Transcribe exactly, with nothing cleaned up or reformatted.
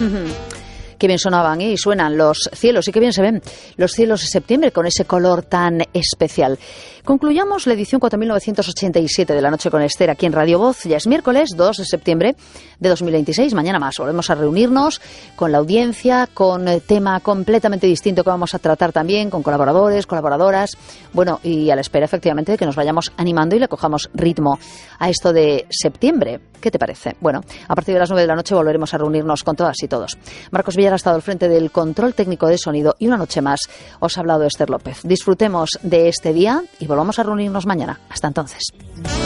Qué bien sonaban ¿eh? y suenan los cielos y qué bien se ven los cielos de septiembre con ese color tan especial. Concluyamos la edición cuatro mil novecientos ochenta y siete de La Noche con Esther aquí en Radio Voz. Ya es miércoles dos de septiembre de dos mil veintiséis. Mañana más volvemos a reunirnos con la audiencia, con tema completamente distinto que vamos a tratar también, con colaboradores, colaboradoras. Bueno, y a la espera efectivamente de que nos vayamos animando y le cojamos ritmo a esto de septiembre. ¿Qué te parece? Bueno, a partir de las nueve de la noche volveremos a reunirnos con todas y todos. Marcos Villar ha estado al frente del control técnico de sonido y una noche más os ha hablado Esther López. Disfrutemos de este día y volvamos a reunirnos mañana. Hasta entonces.